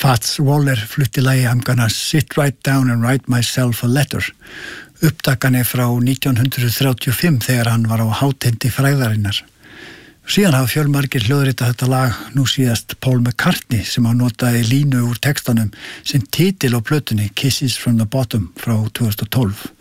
Fats Waller flutti lagi I'm gonna sit right down and write myself a letter. Upptakan frá 1935 þegar hann var á hátindi fræðarinnar. Síðan hafa fjölmargir hljóðritað þetta lag, nú síðast Paul McCartney sem notaði línu úr textanum sem titil á plötunni Kisses from the Bottom frá 2012.